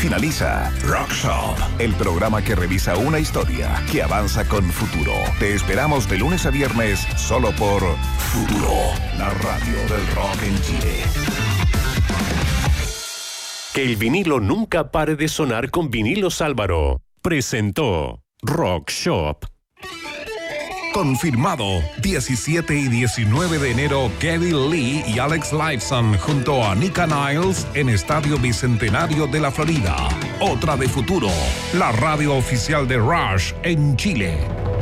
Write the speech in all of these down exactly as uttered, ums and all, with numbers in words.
Finaliza Rock Shop, el programa que revisa una historia que avanza con futuro. Te esperamos de lunes a viernes solo por Futuro, la radio del rock en Chile. Que el vinilo nunca pare de sonar con Vinilos Álvaro. Presentó Rock Shop. Confirmado, diecisiete y diecinueve de enero, Geddy Lee y Alex Lifeson junto a Nika Niles en Estadio Bicentenario de la Florida. Otra de Futuro, la radio oficial de Rush en Chile.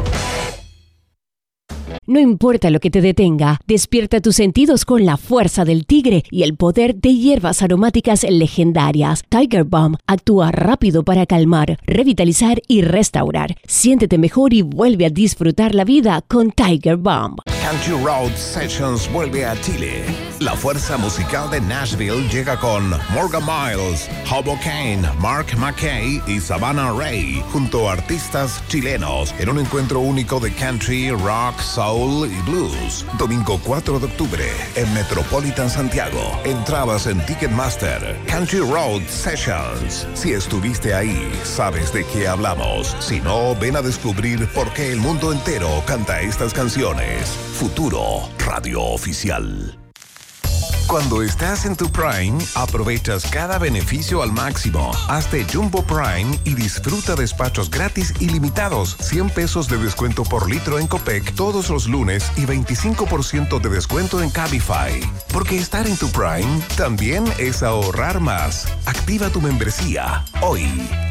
No importa lo que te detenga, despierta tus sentidos con la fuerza del tigre y el poder de hierbas aromáticas legendarias. Tiger Balm actúa rápido para calmar, revitalizar y restaurar. Siéntete mejor y vuelve a disfrutar la vida con Tiger Balm. Country Road Sessions vuelve a Chile. La fuerza musical de Nashville llega con Morgan Miles, Hobo Kane, Mark McKay y Savannah Ray, junto a artistas chilenos, en un encuentro único de country, rock, soul y blues. Domingo cuatro de octubre en Metropolitan Santiago. Entradas en Ticketmaster. Country Road Sessions. Si estuviste ahí, sabes de qué hablamos. Si no, ven a descubrir por qué el mundo entero canta estas canciones. Futuro, radio oficial. Cuando estás en tu Prime, aprovechas cada beneficio al máximo. Hazte Jumbo Prime y disfruta despachos gratis ilimitados, cien pesos de descuento por litro en Copec todos los lunes y veinticinco por ciento de descuento en Cabify. Porque estar en tu Prime también es ahorrar más. Activa tu membresía hoy.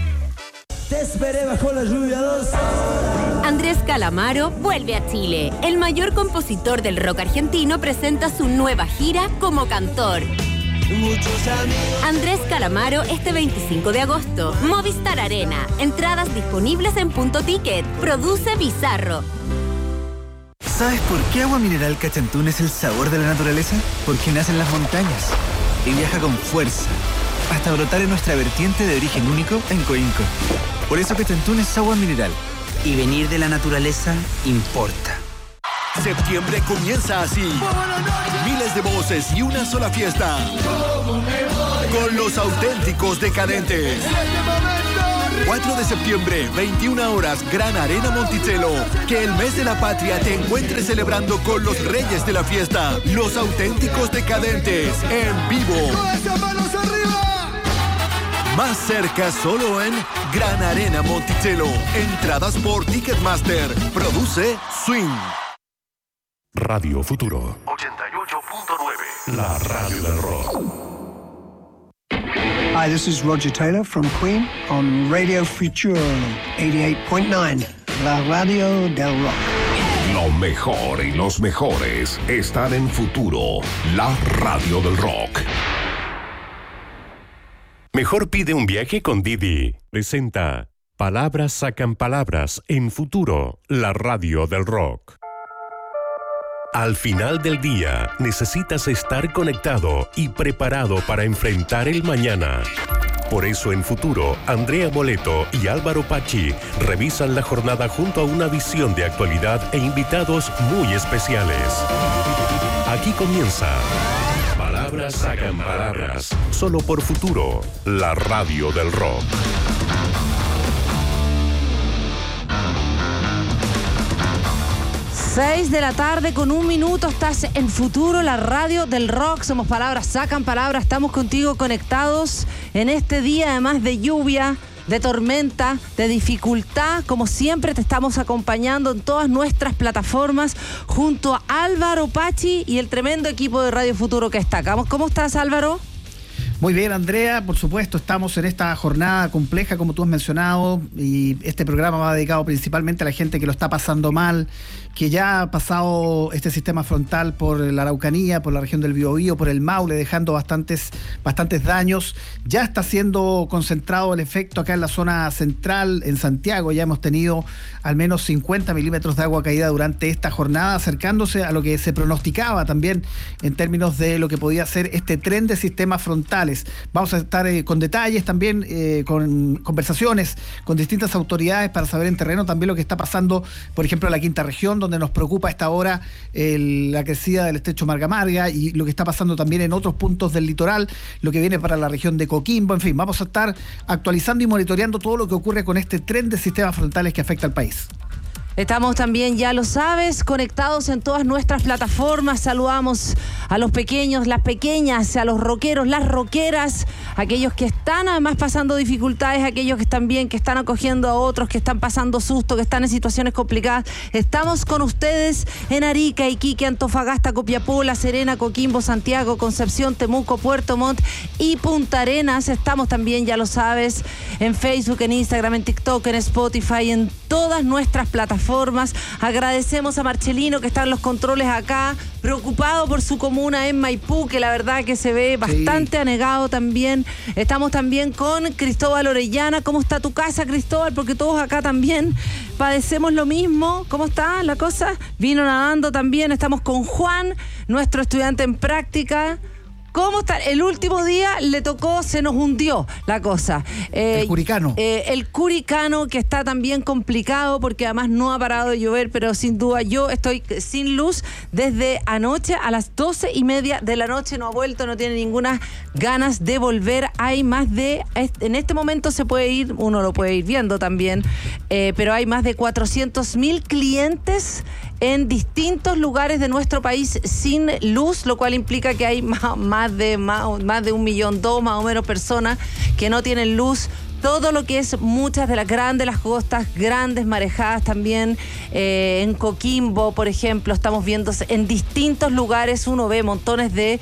Te esperé bajo la lluvia dos. Andrés Calamaro vuelve a Chile. El mayor compositor del rock argentino presenta su nueva gira como cantor. Andrés Calamaro este veinticinco de agosto. Movistar Arena. Entradas disponibles en Punto Ticket. Produce Bizarro. ¿Sabes por qué Agua Mineral Cachantún es el sabor de la naturaleza? Porque nace en las montañas y viaja con fuerza hasta brotar en nuestra vertiente de origen único en Coinco. Por eso Cachantún es agua mineral. Y venir de la naturaleza importa. Septiembre comienza así. Miles de voces y una sola fiesta. Con los auténticos decadentes. cuatro de septiembre, veintiuna horas, Gran Arena Monticello. Que el mes de la patria te encuentre celebrando con los reyes de la fiesta. Los auténticos decadentes, en vivo. Más cerca solo en Gran Arena Monticello. Entradas por Ticketmaster. Produce Swing. Radio Futuro ochenta y ocho punto nueve. La radio del rock. Hi, this is Roger Taylor from Queen on Radio Futuro eighty-eight point nine. La radio del rock. Lo mejor y los mejores están en Futuro, la radio del rock. Mejor pide un viaje con Didi. Presenta Palabras sacan palabras en Futuro, la radio del rock. Al final del día, necesitas estar conectado y preparado para enfrentar el mañana. Por eso en Futuro, Andrea Moleto y Álvaro Pachi revisan la jornada junto a una visión de actualidad e invitados muy especiales. Aquí comienza Palabras sacan palabras, solo por Futuro, la radio del rock. seis de la tarde con un minuto, estás en Futuro, la radio del rock. Somos Palabras sacan palabras, estamos contigo conectados en este día además de lluvia, de tormenta, de dificultad. Como siempre te estamos acompañando en todas nuestras plataformas junto a Álvaro Pachi y el tremendo equipo de Radio Futuro que está acá. ¿Cómo estás, Álvaro? Muy bien, Andrea, por supuesto, estamos en esta jornada compleja, como tú has mencionado, y este programa va dedicado principalmente a la gente que lo está pasando mal, que ya ha pasado este sistema frontal por la Araucanía, por la región del Biobío, por el Maule, dejando bastantes, bastantes daños. Ya está siendo concentrado el efecto acá en la zona central, en Santiago. Ya hemos tenido al menos cincuenta milímetros de agua caída durante esta jornada, acercándose a lo que se pronosticaba también en términos de lo que podía ser este tren de sistemas frontales. Vamos a estar eh, con detalles también, eh, con conversaciones con distintas autoridades para saber en terreno también lo que está pasando, por ejemplo, en la quinta región, donde donde nos preocupa a esta hora el, la crecida del estrecho Marga Marga y lo que está pasando también en otros puntos del litoral, lo que viene para la región de Coquimbo. En fin, vamos a estar actualizando y monitoreando todo lo que ocurre con este tren de sistemas frontales que afecta al país. Estamos también, ya lo sabes, conectados en todas nuestras plataformas. Saludamos a los pequeños, las pequeñas, a los rockeros, las rockeras, aquellos que están además pasando dificultades, aquellos que están bien, que están acogiendo a otros, que están pasando susto, que están en situaciones complicadas. Estamos con ustedes en Arica, Iquique, Antofagasta, Copiapó, La Serena, Coquimbo, Santiago, Concepción, Temuco, Puerto Montt y Punta Arenas. Estamos también, ya lo sabes, en Facebook, en Instagram, en TikTok, en Spotify, en todas nuestras plataformas. Agradecemos a Marcelino, que está en los controles acá, preocupado por su comuna en Maipú, que la verdad que se ve bastante sí. anegado también. Estamos también con Cristóbal Orellana. ¿Cómo está tu casa, Cristóbal? Porque todos acá también padecemos lo mismo. ¿Cómo está la cosa? Vino nadando también. Estamos con Juan, nuestro estudiante en práctica. ¿Cómo está? El último día le tocó, se nos hundió la cosa. Eh, el Curicano. Eh, el Curicano, que está también complicado porque además no ha parado de llover, pero sin duda yo estoy sin luz desde anoche a las doce y media de la noche. No ha vuelto, no tiene ninguna ganas de volver. Hay más de, en este momento se puede ir, uno lo puede ir viendo también, eh, pero hay más de cuatrocientos mil clientes en distintos lugares de nuestro país sin luz, lo cual implica que hay más, más de más, más de un millón dos más o menos personas que no tienen luz. Todo lo que es muchas de las grandes, las costas, grandes marejadas también, eh, en Coquimbo, por ejemplo, estamos viendo en distintos lugares, uno ve montones de,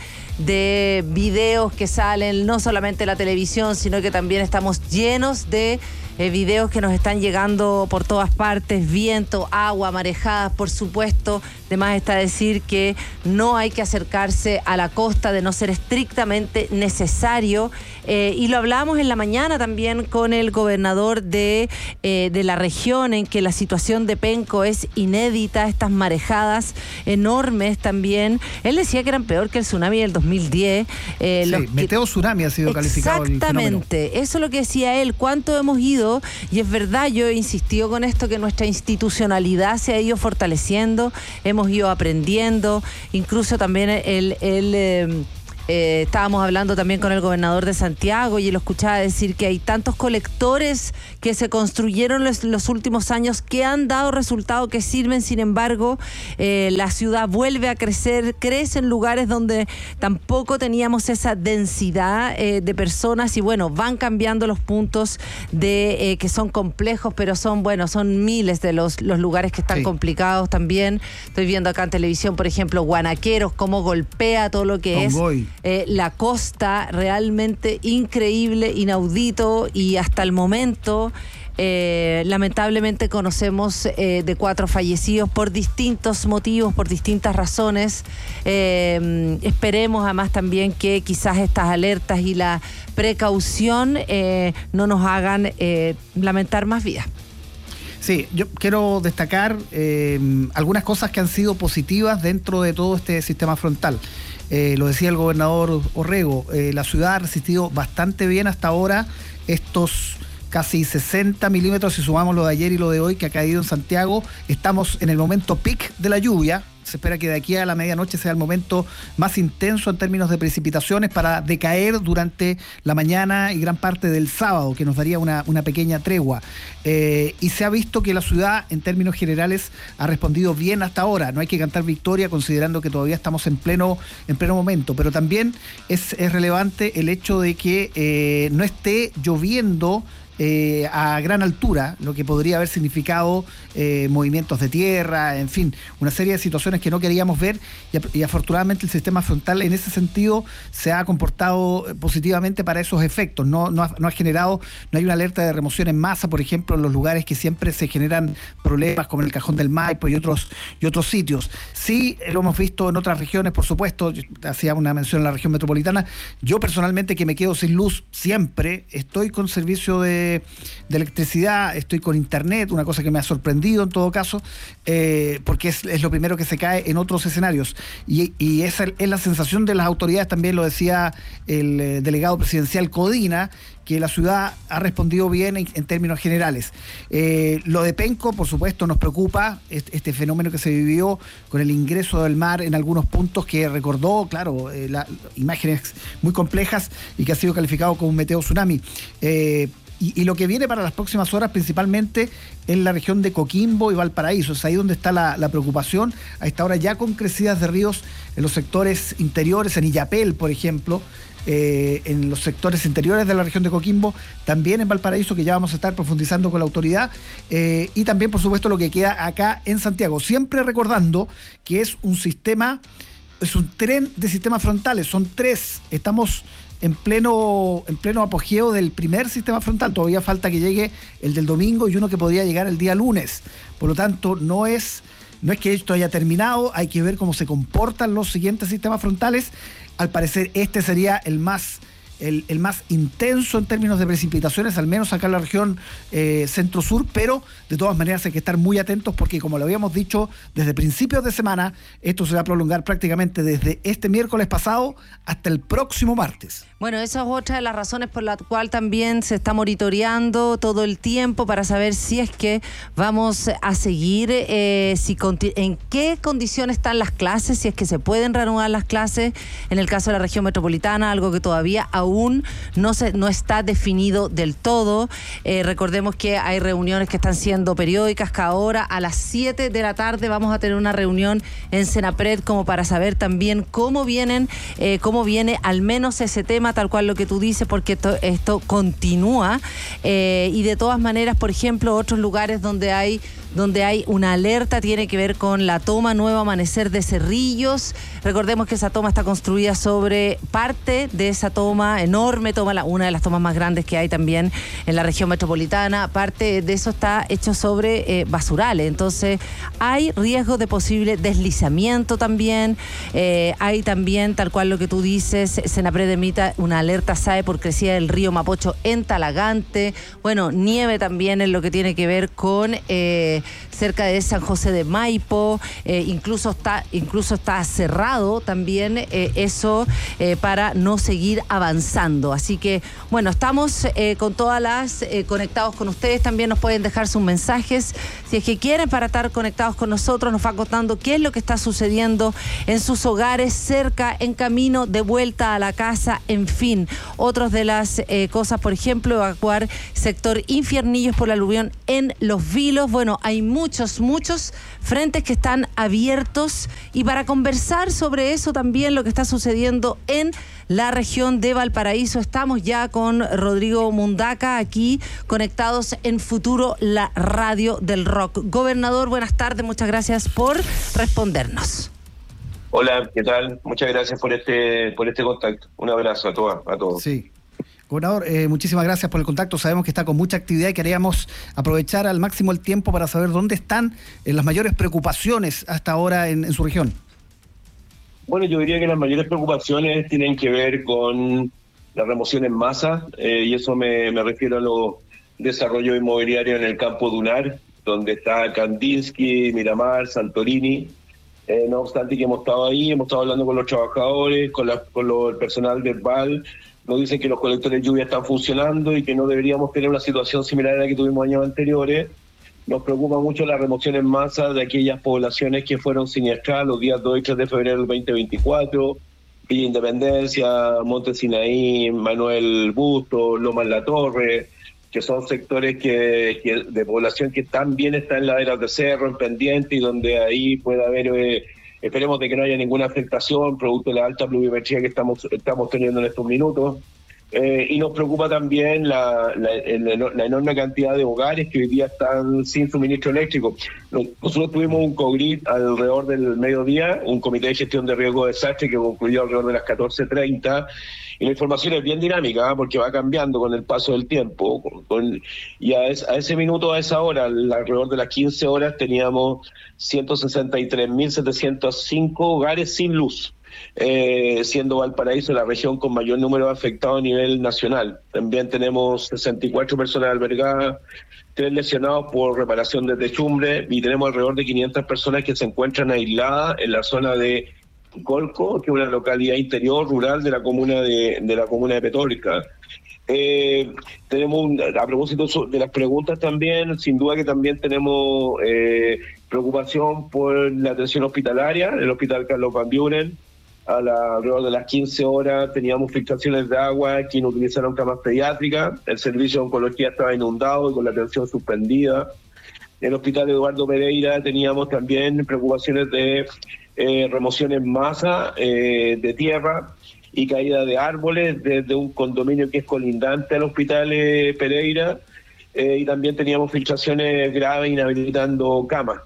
de videos que salen, no solamente en la televisión, sino que también estamos llenos de eh, videos que nos están llegando por todas partes, viento, agua, marejadas, por supuesto. Además está decir que no hay que acercarse a la costa de no ser estrictamente necesario, eh, y lo hablamos en la mañana también con el gobernador de, eh, de la región, en que la situación de Penco es inédita, estas marejadas enormes también. Él decía que eran peor que el tsunami del dos mil diez. Eh, sí, los meteo que... tsunami ha sido calificado. Exactamente, eso es lo que decía él, cuánto hemos ido, y es verdad, yo he insistido con esto, que nuestra institucionalidad se ha ido fortaleciendo, hemos ido aprendiendo, incluso también el... el eh, Eh, estábamos hablando también con el gobernador de Santiago y lo escuchaba decir que hay tantos colectores que se construyeron los, los últimos años que han dado resultados, que sirven. Sin embargo, eh, la ciudad vuelve a crecer, crece en lugares donde tampoco teníamos esa densidad eh, de personas, y bueno, van cambiando los puntos de eh, que son complejos, pero son, bueno, son miles de los, los lugares que están sí. complicados también. Estoy viendo acá en televisión, por ejemplo, Guanaqueros, cómo golpea todo lo que Congoy. es Eh, la costa, realmente increíble, inaudito, y hasta el momento eh, lamentablemente conocemos eh, de cuatro fallecidos por distintos motivos, por distintas razones. Eh, esperemos además también que quizás estas alertas y la precaución eh, no nos hagan eh, lamentar más vidas. Sí, yo quiero destacar eh, algunas cosas que han sido positivas dentro de todo este sistema frontal. Eh, lo decía el gobernador Orrego, eh, la ciudad ha resistido bastante bien hasta ahora estos casi sesenta milímetros, si sumamos lo de ayer y lo de hoy que ha caído en Santiago. Estamos en el momento peak de la lluvia. Se espera que de aquí a la medianoche sea el momento más intenso en términos de precipitaciones, para decaer durante la mañana y gran parte del sábado, que nos daría una, una pequeña tregua. Eh, y se ha visto que la ciudad, en términos generales, ha respondido bien hasta ahora. No hay que cantar victoria, considerando que todavía estamos en pleno, en pleno momento. Pero también es, es relevante el hecho de que eh, no esté lloviendo Eh, a gran altura, lo que podría haber significado eh, movimientos de tierra, en fin, una serie de situaciones que no queríamos ver, y, y afortunadamente el sistema frontal en ese sentido se ha comportado positivamente para esos efectos. No, no, ha, no ha generado, no hay una alerta de remoción en masa, por ejemplo, en los lugares que siempre se generan problemas, como en el Cajón del Maipo y otros, y otros sitios. Sí, lo hemos visto en otras regiones, por supuesto. Yo hacía una mención en la región metropolitana. Yo personalmente, que me quedo sin luz siempre, estoy con servicio de de, de electricidad, estoy con internet, una cosa que me ha sorprendido en todo caso, eh, porque es, es lo primero que se cae en otros escenarios. Y, y esa es la sensación de las autoridades, también lo decía el eh, delegado presidencial Codina, que la ciudad ha respondido bien en, en términos generales. Eh, lo de Penco, por supuesto, nos preocupa, este, este fenómeno que se vivió con el ingreso del mar en algunos puntos que recordó, claro, eh, la, imágenes muy complejas y que ha sido calificado como un meteo tsunami. Eh, y, y lo que viene para las próximas horas, principalmente en la región de Coquimbo y Valparaíso, es ahí donde está la, la preocupación, a esta hora ya con crecidas de ríos en los sectores interiores, en Illapel, por ejemplo, Eh, en los sectores interiores de la región de Coquimbo, también en Valparaíso, que ya vamos a estar profundizando con la autoridad, eh, y también, por supuesto, lo que queda acá en Santiago. Siempre recordando que es un sistema, es un tren de sistemas frontales, son tres. Estamos en pleno, en pleno apogeo del primer sistema frontal, todavía falta que llegue el del domingo y uno que podría llegar el día lunes. Por lo tanto, no es, no es que esto haya terminado, hay que ver cómo se comportan los siguientes sistemas frontales. Al parecer este sería el más, el, el más intenso en términos de precipitaciones, al menos acá en la región eh, centro-sur, pero de todas maneras hay que estar muy atentos porque, como lo habíamos dicho desde principios de semana, esto se va a prolongar prácticamente desde este miércoles pasado hasta el próximo martes. Bueno, esa es otra de las razones por la cual también se está monitoreando todo el tiempo para saber si es que vamos a seguir, eh, si en qué condiciones están las clases, si es que se pueden reanudar las clases en el caso de la región metropolitana, algo que todavía aún no se no está definido del todo. Eh, recordemos que hay reuniones que están siendo periódicas, que ahora a las siete de la tarde vamos a tener una reunión en Senapred como para saber también cómo vienen, eh, cómo viene al menos ese tema, tal cual lo que tú dices, porque esto, esto continúa eh, y de todas maneras, por ejemplo, otros lugares donde hay donde hay una alerta tiene que ver con la toma Nuevo Amanecer de Cerrillos. Recordemos que esa toma está construida sobre parte de esa toma, enorme toma, la, una de las tomas más grandes que hay también en la región metropolitana. Parte de eso está hecho sobre eh, basurales, entonces hay riesgo de posible deslizamiento también. Eh, hay también, tal cual lo que tú dices, Senapred emita una alerta S A E por crecida del río Mapocho en Talagante. Bueno, nieve también en lo que tiene que ver con eh, cerca de San José de Maipo, eh, incluso está incluso está cerrado también eh, eso eh, para no seguir avanzando. Así que, bueno, estamos eh, con todas las eh, conectados con ustedes. También nos pueden dejar sus mensajes si es que quieren, para estar conectados con nosotros. Nos va contando qué es lo que está sucediendo en sus hogares, cerca, en camino, de vuelta a la casa, en fin. Otras de las eh, cosas, por ejemplo, evacuar sector Infiernillos por la aluvión en Los Vilos. Bueno, hay muchos, muchos frentes que están abiertos, y para conversar sobre eso también, lo que está sucediendo en la región de Valparaíso, estamos ya con Rodrigo Mundaca, aquí conectados en Futuro, la radio del rock. Gobernador, buenas tardes, muchas gracias por respondernos. Hola, ¿qué tal? Muchas gracias por este por este contacto. Un abrazo a todas, a todos. Sí. Gobernador, eh, muchísimas gracias por el contacto. Sabemos que está con mucha actividad y queríamos aprovechar al máximo el tiempo para saber dónde están eh, las mayores preocupaciones hasta ahora en, en su región. Bueno, yo diría que las mayores preocupaciones tienen que ver con la remoción en masa, eh, y eso me, me refiero a los desarrollos inmobiliarios en el campo dunar, donde está Kandinsky, Miramar, Santorini. Eh, no obstante que hemos estado ahí, hemos estado hablando con los trabajadores, con, la, con lo, el personal del V A L. Nos dicen que los colectores de lluvia están funcionando y que no deberíamos tener una situación similar a la que tuvimos años anteriores. Nos preocupa mucho la remoción en masa de aquellas poblaciones que fueron siniestradas los días dos y tres de febrero del veinte veinticuatro, Villa Independencia, Monte Sinaí, Manuel Busto, Lomas La Torre, que son sectores que, que de población que también está en laderas de cerro, en pendiente, y donde ahí puede haber... Eh, Esperemos de que no haya ninguna afectación producto de la alta pluviometría que estamos estamos teniendo en estos minutos. Eh, y nos preocupa también la, la, la, la enorme cantidad de hogares que hoy día están sin suministro eléctrico. Nosotros tuvimos un COGRID alrededor del mediodía, un comité de gestión de riesgo de desastre que concluyó alrededor de las catorce treinta, y la información es bien dinámica, ¿eh? Porque va cambiando con el paso del tiempo. Con, con, y a, es, a ese minuto, a esa hora, alrededor de las quince horas, teníamos ciento sesenta y tres mil setecientos cinco hogares sin luz. eh, siendo Valparaíso la región con mayor número de afectados a nivel nacional. También tenemos sesenta y cuatro personas albergadas, tres lesionados por reparación de techumbre y tenemos alrededor de quinientas personas que se encuentran aisladas en la zona de Colco, que es una localidad interior rural de la comuna de, de la comuna de Petorca. Eh, tenemos un, a propósito de las preguntas también, sin duda que también tenemos eh, preocupación por la atención hospitalaria. El hospital Carlos Van Buren, a la, alrededor de las quince horas teníamos filtraciones de agua que no utilizaron camas pediátricas. El servicio de oncología estaba inundado y con la atención suspendida. En el hospital Eduardo Pereira teníamos también preocupaciones de eh, remoción en masa eh, de tierra y caída de árboles desde un condominio que es colindante al hospital eh, Pereira, eh, y también teníamos filtraciones graves inhabilitando camas.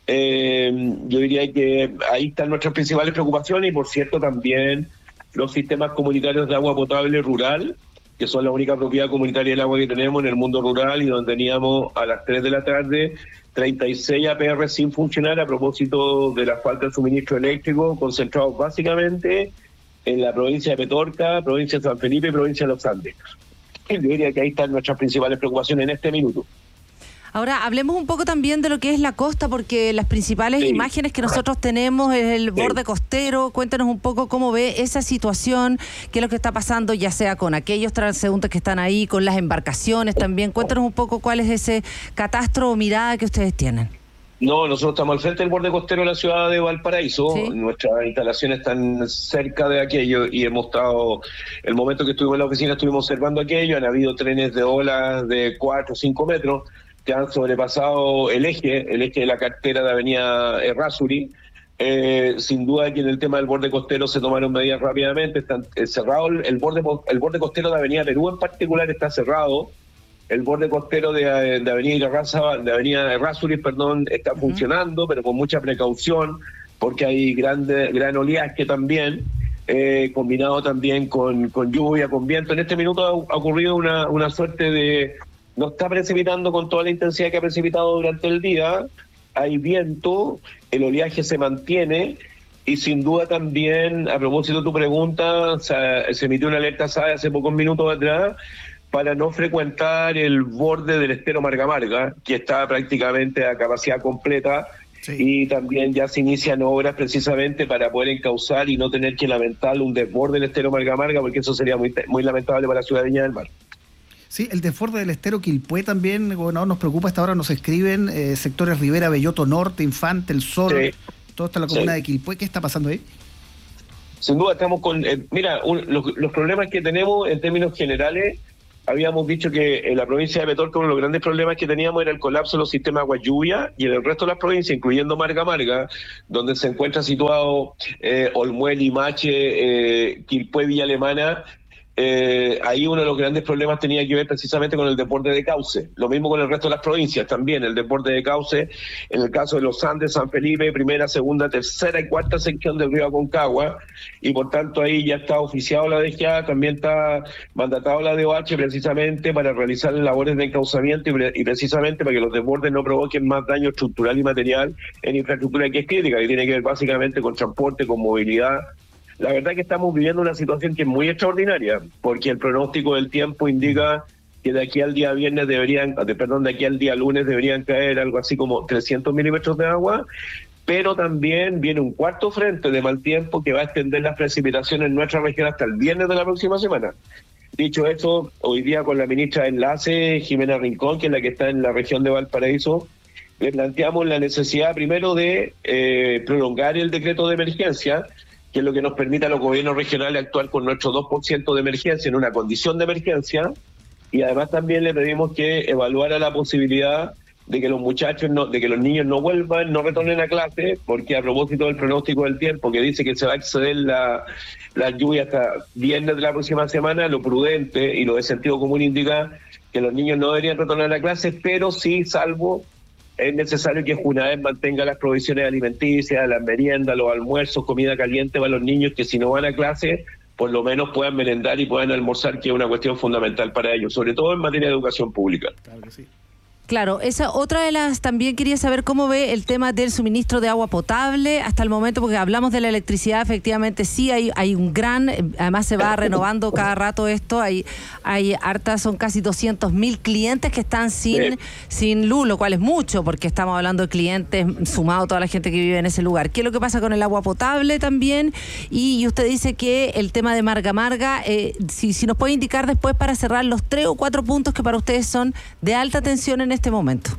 Eh, yo diría que ahí están nuestras principales preocupaciones y, por cierto, también los sistemas comunitarios de agua potable rural, que son la única propiedad comunitaria del agua que tenemos en el mundo rural y donde teníamos a las tres de la tarde treinta y seis A P R sin funcionar a propósito de la falta de suministro eléctrico, concentrados básicamente en la provincia de Petorca, provincia de San Felipe y provincia de Los Andes. Yo diría que ahí están nuestras principales preocupaciones en este minuto. Ahora, hablemos un poco también de lo que es la costa, porque las principales sí. imágenes que nosotros tenemos es el borde sí. costero. Cuéntanos un poco cómo ve esa situación, qué es lo que está pasando, ya sea con aquellos transeúntes que están ahí, con las embarcaciones también. Cuéntanos un poco cuál es ese catastro o mirada que ustedes tienen. No, nosotros estamos al frente del borde costero de la ciudad de Valparaíso. ¿Sí? Nuestras instalaciones están cerca de aquello y hemos estado, el momento que estuvimos en la oficina estuvimos observando aquello. Han habido trenes de olas de cuatro o cinco metros que han sobrepasado el eje, el eje de la carretera de Avenida Errázuri. Eh, sin duda que en el tema del borde costero se tomaron medidas rápidamente. Están eh, cerrado el, el borde el borde costero de Avenida Perú en particular está cerrado. El borde costero de, de Avenida Irarraza, de Avenida Errázuri, perdón, está uh-huh. funcionando, pero con mucha precaución, porque hay grande, gran oleaje también, eh, combinado también con, con lluvia, con viento. En este minuto ha, ha ocurrido una, una suerte de... No está precipitando con toda la intensidad que ha precipitado durante el día, hay viento, el oleaje se mantiene, y sin duda también, a propósito de tu pregunta, se, se emitió una alerta S A E hace pocos minutos atrás, para no frecuentar el borde del estero Marga Marga, que está prácticamente a capacidad completa, sí. y también ya se inician obras precisamente para poder encauzar y no tener que lamentar un desborde del estero Marga Marga, porque eso sería muy, muy lamentable para la ciudad de Viña del Mar. Sí, el desborde del estero Quilpué también, gobernador, nos preocupa. Hasta ahora nos escriben eh, sectores Rivera, Belloto Norte, Infante, El Sol, sí. todo está en la comuna sí. de Quilpué. ¿Qué está pasando ahí? Sin duda estamos con... Eh, mira, un, los, los problemas que tenemos en términos generales... Habíamos dicho que en la provincia de Petorca uno de los grandes problemas que teníamos era el colapso de los sistemas de agua lluvia, y en el resto de las provincias, incluyendo Marga Marga, donde se encuentra situado eh, Olmué, Limache, eh, Quilpué, Villa Alemana, eh, ahí uno de los grandes problemas tenía que ver precisamente con el desborde de cauce. Lo mismo con el resto de las provincias también, el desborde de cauce, en el caso de los Andes, San Felipe, primera, segunda, tercera y cuarta sección del río Aconcagua, y por tanto ahí ya está oficiado la D G A, también está mandatado la D O H precisamente para realizar labores de encauzamiento y, pre y precisamente para que los desbordes no provoquen más daño estructural y material en infraestructura que es crítica, que tiene que ver básicamente con transporte, con movilidad. La verdad es que estamos viviendo una situación que es muy extraordinaria, porque el pronóstico del tiempo indica que de aquí al día viernes deberían, perdón, de aquí al día lunes deberían caer algo así como trescientos milímetros de agua, pero también viene un cuarto frente de mal tiempo que va a extender las precipitaciones en nuestra región hasta el viernes de la próxima semana. Dicho eso, hoy día con la ministra de Enlace, Jimena Rincón, que es la que está en la región de Valparaíso, le planteamos la necesidad primero de eh, prolongar el decreto de emergencia, que es lo que nos permite a los gobiernos regionales actuar con nuestro dos por ciento de emergencia en una condición de emergencia, y además también le pedimos que evaluara la posibilidad de que los muchachos, no, de que los niños no vuelvan, no retornen a clase, porque a propósito del pronóstico del tiempo, que dice que se va a exceder la, la lluvia hasta viernes de la próxima semana, lo prudente y lo de sentido común indica que los niños no deberían retornar a clase, pero sí, salvo es necesario que Junaed mantenga las provisiones alimenticias, las meriendas, los almuerzos, comida caliente para los niños, que si no van a clase, por lo menos puedan merendar y puedan almorzar, que es una cuestión fundamental para ellos, sobre todo en materia de educación pública. Claro que sí. Claro, esa otra de las, también quería saber cómo ve el tema del suministro de agua potable hasta el momento, porque hablamos de la electricidad, efectivamente sí hay, hay un gran, además se va renovando cada rato esto, hay, hay hartas, son casi doscientos mil clientes que están sin, sí. sin luz, lo cual es mucho, porque estamos hablando de clientes sumado a toda la gente que vive en ese lugar. ¿Qué es lo que pasa con el agua potable también? Y, y usted dice que el tema de Marga Marga, eh, si, si nos puede indicar después para cerrar los tres o cuatro puntos que para ustedes son de alta tensión en este momento.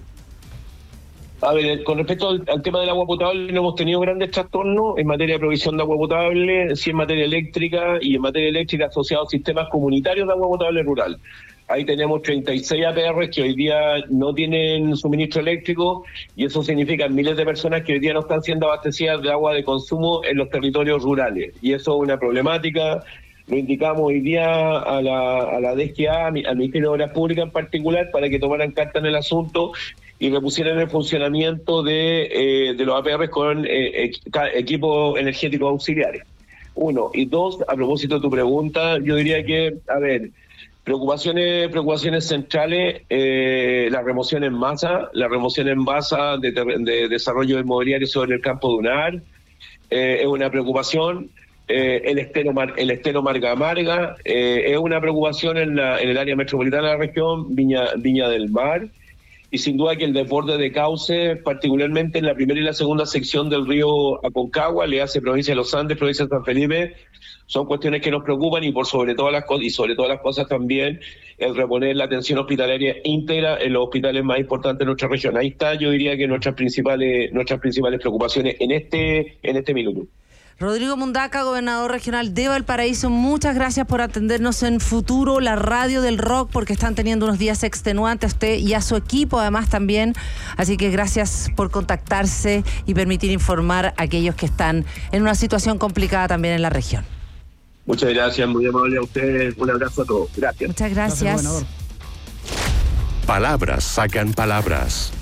A ver, con respecto al, al tema del agua potable, no hemos tenido grandes trastornos en materia de provisión de agua potable, sí en materia eléctrica y en materia eléctrica asociados a sistemas comunitarios de agua potable rural. Ahí tenemos treinta y seis A P R que hoy día no tienen suministro eléctrico y eso significa miles de personas que hoy día no están siendo abastecidas de agua de consumo en los territorios rurales. Y eso es una problemática. Lo indicamos hoy día a la, a la D G A, al Ministerio de Obras Públicas en particular, para que tomaran carta en el asunto y repusieran el funcionamiento de, eh, de los A P R con eh, equipos energéticos auxiliares. Uno. Y dos, a propósito de tu pregunta, yo diría que, a ver, preocupaciones preocupaciones centrales, eh, la remoción en masa, la remoción en masa de, de desarrollo inmobiliario sobre el campo dunar, eh, es una preocupación. Eh, el estero mar, el estero Marga Marga eh, es una preocupación en, la, en el área metropolitana de la región, Viña, Viña del Mar, y sin duda que el desborde de cauce, particularmente en la primera y la segunda sección del río Aconcagua, le hace provincia de los Andes, provincia de San Felipe, son cuestiones que nos preocupan y por sobre todas las cosas, y sobre todas las cosas también el reponer la atención hospitalaria íntegra en los hospitales más importantes de nuestra región. Ahí está, yo diría que nuestras principales, nuestras principales preocupaciones en este, en este minuto. Rodrigo Mundaca, gobernador regional de Valparaíso, muchas gracias por atendernos en Futuro, la radio del rock, porque están teniendo unos días extenuantes a usted y a su equipo además también. Así que gracias por contactarse y permitir informar a aquellos que están en una situación complicada también en la región. Muchas gracias, muy amable a ustedes. Un abrazo a todos. Gracias. Muchas gracias. gracias palabras sacan palabras.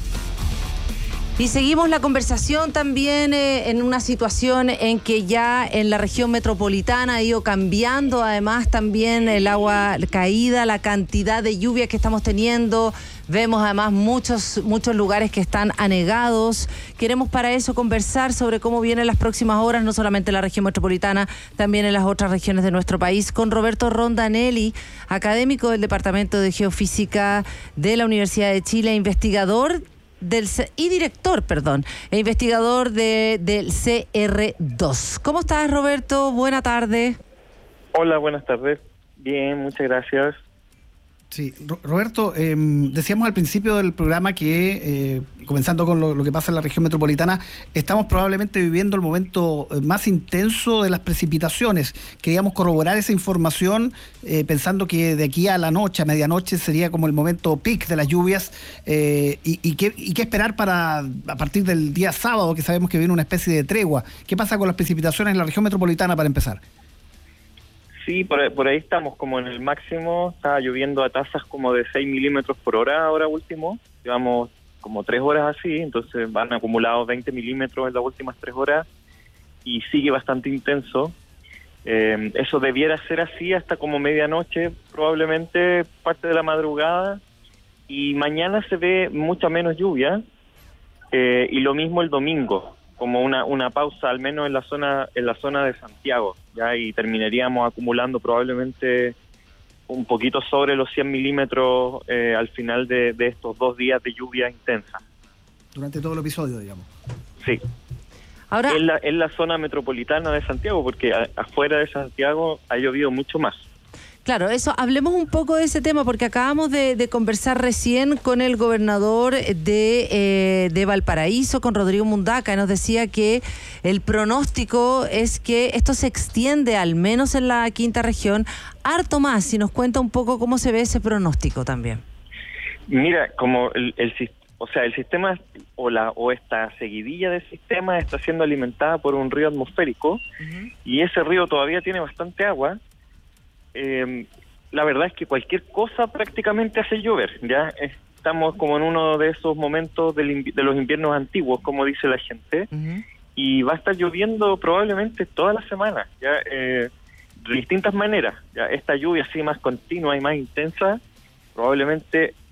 Y seguimos la conversación también eh, en una situación en que ya en la región metropolitana ha ido cambiando además también el agua caída, la cantidad de lluvia que estamos teniendo. Vemos además muchos, muchos lugares que están anegados. Queremos para eso conversar sobre cómo vienen las próximas horas, no solamente en la región metropolitana, también en las otras regiones de nuestro país, con Roberto Rondanelli, académico del Departamento de Geofísica de la Universidad de Chile, investigador del y director, perdón, e investigador de, del C R dos. ¿Cómo estás, Roberto? Buena tarde. Hola, buenas tardes. Bien, muchas gracias. Sí, Roberto, eh, decíamos al principio del programa que, eh, comenzando con lo, lo que pasa en la región metropolitana, estamos probablemente viviendo el momento más intenso de las precipitaciones. Queríamos corroborar esa información, eh, pensando que de aquí a la noche, a medianoche, sería como el momento peak de las lluvias, eh, y, y, qué, y qué esperar para a partir del día sábado, que sabemos que viene una especie de tregua. ¿Qué pasa con las precipitaciones en la región metropolitana para empezar? Sí, por, por ahí estamos como en el máximo, está lloviendo a tasas como de seis milímetros por hora ahora último, llevamos como tres horas así, entonces van acumulados veinte milímetros en las últimas tres horas y sigue bastante intenso. Eh, eso debiera ser así hasta como medianoche, probablemente parte de la madrugada, y mañana se ve mucha menos lluvia, eh, y lo mismo el domingo, como una una pausa al menos en la zona en la zona de Santiago, ya, y terminaríamos acumulando probablemente un poquito sobre los cien milímetros eh, al final de, de estos dos días de lluvia intensa. Durante todo el episodio, digamos. Sí. Ahora, en la, en la zona metropolitana de Santiago, porque a, afuera de Santiago ha llovido mucho más. Claro, eso, hablemos un poco de ese tema, porque acabamos de, de conversar recién con el gobernador de, eh, de Valparaíso, con Rodrigo Mundaca, y nos decía que el pronóstico es que esto se extiende, al menos en la quinta región, harto más. Si nos cuenta un poco cómo se ve ese pronóstico también. Mira, como el, el o sea, el sistema o la o esta seguidilla de sistemas está siendo alimentada por un río atmosférico, uh-huh. y ese río todavía tiene bastante agua. Eh, la verdad es que cualquier cosa prácticamente hace llover, ya estamos como en uno de esos momentos del, de los inviernos antiguos, como dice la gente, uh-huh. y va a estar lloviendo probablemente toda la semana, ya eh, de distintas maneras. Ya esta lluvia así más continua y más intensa probablemente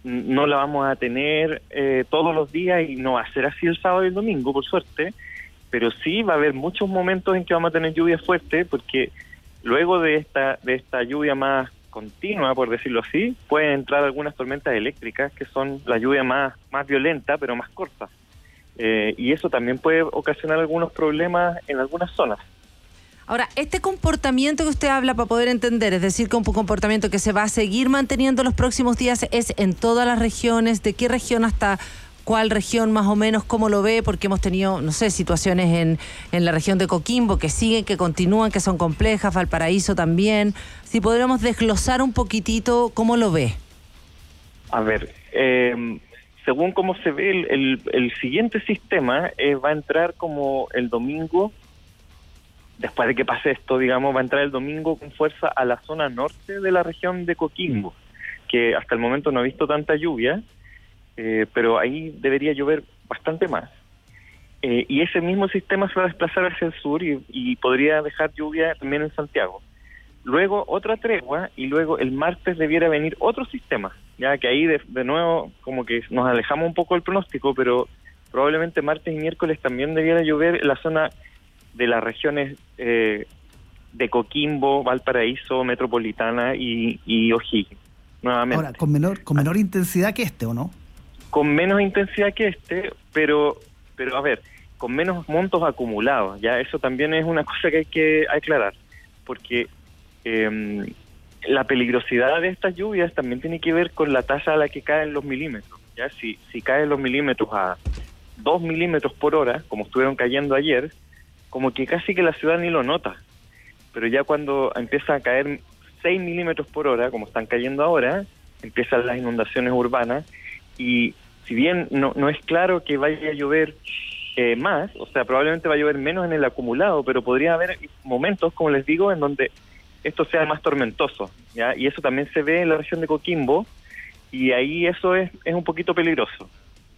no la vamos a tener eh, todos los días y no va a ser así el sábado y el domingo, por suerte, pero sí va a haber muchos momentos en que vamos a tener lluvia fuerte, porque luego de esta de esta lluvia más continua, por decirlo así, pueden entrar algunas tormentas eléctricas, que son la lluvia más, más violenta, pero más corta. Eh, y eso también puede ocasionar algunos problemas en algunas zonas. Ahora, este comportamiento que usted habla, para poder entender, es decir, que un comportamiento que se va a seguir manteniendo los próximos días, ¿es en todas las regiones? ¿De qué región hasta cuál región más o menos? ¿Cómo lo ve? Porque hemos tenido, no sé, situaciones en, en la región de Coquimbo que siguen, que continúan, que son complejas, Valparaíso también. Si podríamos desglosar un poquitito, ¿cómo lo ve? A ver, eh, según cómo se ve, el, el, el siguiente sistema eh, va a entrar como el domingo. Después de que pase esto, digamos, va a entrar el domingo con fuerza a la zona norte de la región de Coquimbo, que hasta el momento no ha visto tanta lluvia, eh, pero ahí debería llover bastante más. Eh, y ese mismo sistema se va a desplazar hacia el sur y, y podría dejar lluvia también en Santiago. Luego otra tregua y luego el martes debiera venir otro sistema, ya que ahí de, de nuevo como que nos alejamos un poco del pronóstico, pero probablemente martes y miércoles también debiera llover en la zona de las regiones eh, de Coquimbo, Valparaíso, Metropolitana y, y O'Higgins, nuevamente. Ahora, con menor con menor intensidad que este, ¿o no? Con menos intensidad que este, pero, pero a ver, con menos montos acumulados, ya eso también es una cosa que hay que aclarar, porque eh, la peligrosidad de estas lluvias también tiene que ver con la tasa a la que caen los milímetros, ya si, si caen los milímetros a dos milímetros por hora, como estuvieron cayendo ayer, como que casi que la ciudad ni lo nota, pero ya cuando empieza a caer seis milímetros por hora, como están cayendo ahora, empiezan las inundaciones urbanas, y si bien no, no es claro que vaya a llover eh, más, o sea, probablemente va a llover menos en el acumulado, pero podría haber momentos, como les digo, en donde esto sea más tormentoso, ¿ya? Y eso también se ve en la región de Coquimbo, y ahí eso es, es un poquito peligroso.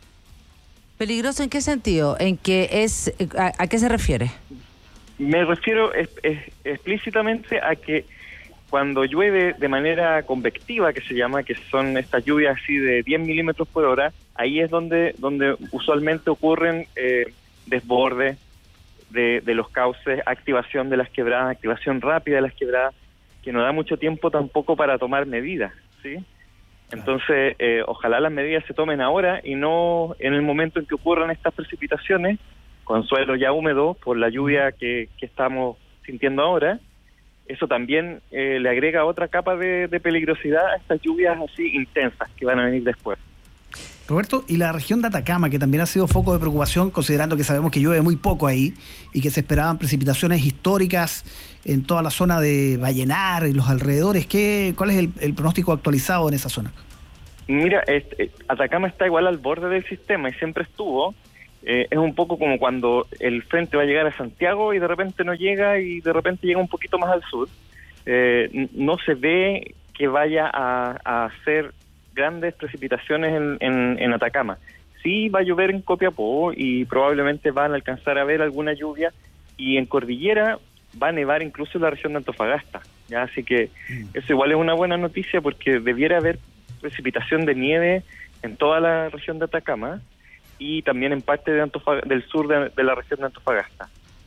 ¿Peligroso en qué sentido? ¿En qué es, a, a qué se refiere? Me refiero es, es, explícitamente a que cuando llueve de manera convectiva, que se llama, que son estas lluvias así de diez milímetros por hora, ahí es donde donde usualmente ocurren eh, desbordes de, de los cauces, activación de las quebradas, activación rápida de las quebradas, que no da mucho tiempo tampoco para tomar medidas, ¿sí? Entonces, eh, ojalá las medidas se tomen ahora y no en el momento en que ocurran estas precipitaciones, con suelo ya húmedo por la lluvia que, que estamos sintiendo ahora. Eso también eh, le agrega otra capa de, de peligrosidad a estas lluvias así intensas que van a venir después. Roberto, y la región de Atacama, que también ha sido foco de preocupación, considerando que sabemos que llueve muy poco ahí y que se esperaban precipitaciones históricas en toda la zona de Vallenar y los alrededores. ¿Qué, ¿Cuál es el, el pronóstico actualizado en esa zona? Mira, este, Atacama está igual al borde del sistema y siempre estuvo. Eh, es un poco como cuando el frente va a llegar a Santiago y de repente no llega y de repente llega un poquito más al sur. Eh, no se ve que vaya a, a hacer grandes precipitaciones en, en, en Atacama. Sí va a llover en Copiapó y probablemente van a alcanzar a ver alguna lluvia, y en Cordillera va a nevar incluso en la región de Antofagasta, ¿ya? Así que mm. eso igual es una buena noticia, porque debiera haber precipitación de nieve en toda la región de Atacama y también en parte de Antofag- del sur de, de la región de Antofagasta.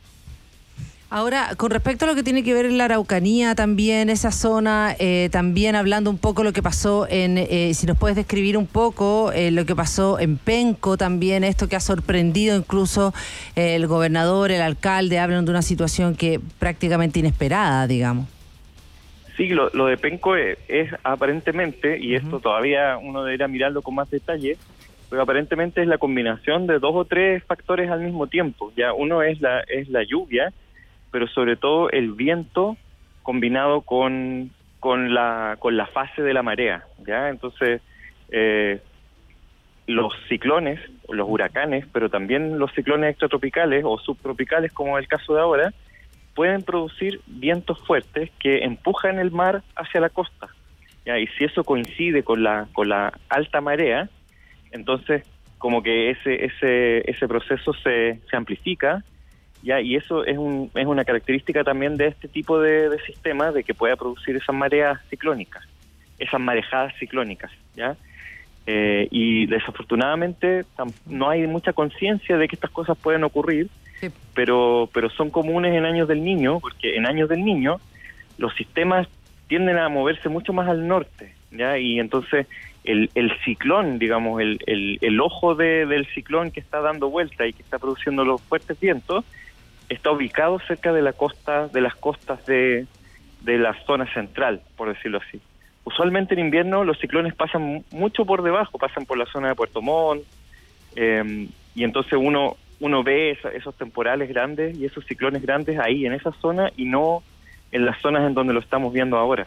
Ahora, con respecto a lo que tiene que ver en la Araucanía también, esa zona, eh, también hablando un poco lo que pasó en, eh, si nos puedes describir un poco eh, lo que pasó en Penco también, esto que ha sorprendido incluso eh, el gobernador, el alcalde, hablan de una situación que prácticamente inesperada, digamos. Sí, lo, lo de Penco es, es aparentemente, y esto uh-huh. todavía uno debería mirarlo con más detalle, pero aparentemente es la combinación de dos o tres factores al mismo tiempo. Ya uno es la es la lluvia, pero sobre todo el viento combinado con con la con la fase de la marea, ¿ya? Entonces, eh, los ciclones, los huracanes, pero también los ciclones extratropicales o subtropicales, como es el caso de ahora, pueden producir vientos fuertes que empujan el mar hacia la costa, ¿ya? Y si eso coincide con la con la alta marea, entonces como que ese ese ese proceso se, se amplifica, ya, y eso es un es una característica también de este tipo de, de sistemas, de que pueda producir esas mareas ciclónicas, esas marejadas ciclónicas, ya. Eh, y desafortunadamente no hay mucha conciencia de que estas cosas pueden ocurrir, sí. pero pero son comunes en años del Niño, porque en años del Niño los sistemas tienden a moverse mucho más al norte, ¿ya? Y entonces el, el ciclón, digamos, el, el, el ojo de, del ciclón que está dando vuelta y que está produciendo los fuertes vientos, está ubicado cerca de la costa, de las costas de, de la zona central, por decirlo así. Usualmente en invierno los ciclones pasan mucho por debajo, pasan por la zona de Puerto Montt, eh, y entonces uno uno ve esa, esos temporales grandes y esos ciclones grandes ahí en esa zona y no en las zonas en donde lo estamos viendo ahora.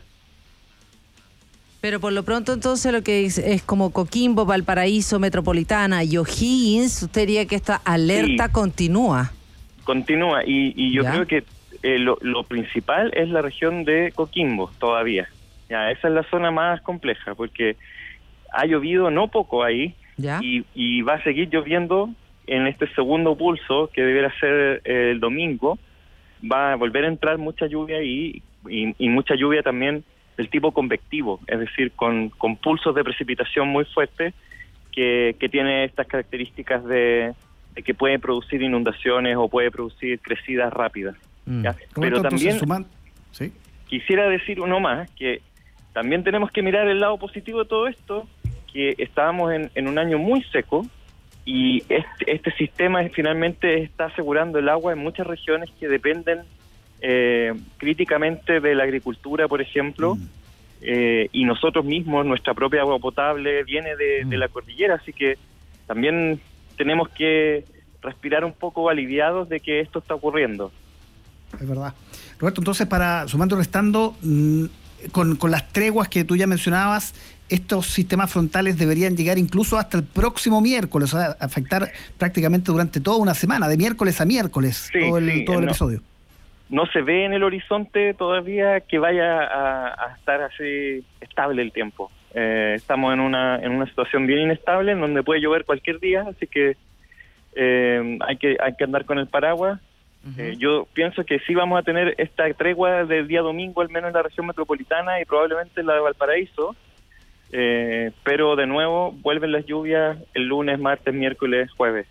Pero por lo pronto entonces lo que es, es como Coquimbo, Valparaíso, Metropolitana y O'Higgins, usted diría que esta alerta sí. continúa. Continúa, y, y yo ¿Ya? creo que eh, lo, lo principal es la región de Coquimbo todavía. Ya, esa es la zona más compleja, porque ha llovido no poco ahí, y, y va a seguir lloviendo en este segundo pulso, que deberá ser eh, el domingo. Va a volver a entrar mucha lluvia ahí, y, y mucha lluvia también del tipo convectivo, es decir, con, con pulsos de precipitación muy fuertes, que, que tiene estas características de, de que puede producir inundaciones o puede producir crecidas rápidas. Mm. ¿Ya? Pero también suman... ¿Sí? Quisiera decir uno más, que también tenemos que mirar el lado positivo de todo esto, que estábamos en, en un año muy seco y este, este sistema finalmente está asegurando el agua en muchas regiones que dependen eh, críticamente de la agricultura, por ejemplo, mm. eh, y nosotros mismos, nuestra propia agua potable viene de, mm. de la cordillera, así que también tenemos que respirar un poco aliviados de que esto está ocurriendo. Es verdad. Roberto, entonces, para sumando y restando, mmm, Con, con las treguas que tú ya mencionabas, estos sistemas frontales deberían llegar incluso hasta el próximo miércoles, o sea, afectar prácticamente durante toda una semana, de miércoles a miércoles, sí, todo el, sí, todo el no, episodio. No se ve en el horizonte todavía que vaya a, a estar así estable el tiempo. Eh, estamos en una en una situación bien inestable, en donde puede llover cualquier día, así que eh, hay que hay que andar con el paraguas. Eh, yo pienso que sí vamos a tener esta tregua del día domingo, al menos en la región metropolitana y probablemente en la de Valparaíso, eh, pero de nuevo vuelven las lluvias el lunes, martes, miércoles, jueves.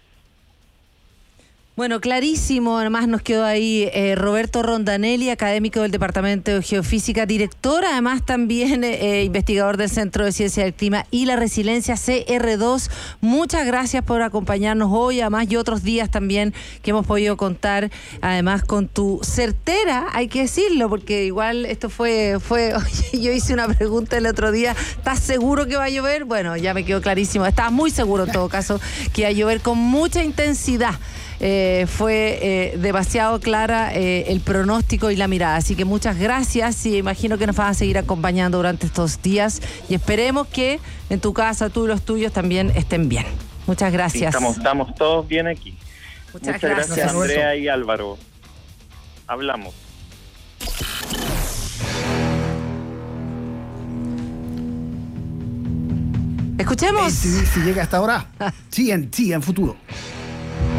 Bueno, clarísimo, además nos quedó ahí eh, Roberto Rondanelli, académico del Departamento de Geofísica, director, además también eh, investigador del Centro de Ciencia del Clima y la Resiliencia C R dos. Muchas gracias por acompañarnos hoy, además y otros días también que hemos podido contar, además con tu certera, hay que decirlo, porque igual esto fue, fue oye, yo hice una pregunta el otro día, ¿estás seguro que va a llover? Bueno, ya me quedó clarísimo, estaba muy seguro en todo caso que iba a llover con mucha intensidad. Eh, fue eh, demasiado clara eh, el pronóstico y la mirada, así que muchas gracias y imagino que nos van a seguir acompañando durante estos días y esperemos que en tu casa, tú y los tuyos también estén bien. Muchas gracias. Sí, estamos, estamos todos bien aquí. Muchas, muchas gracias, gracias Andrea y Álvaro. Hablamos. Escuchemos. Si, si llega hasta ahora, sí en, sí, en futuro.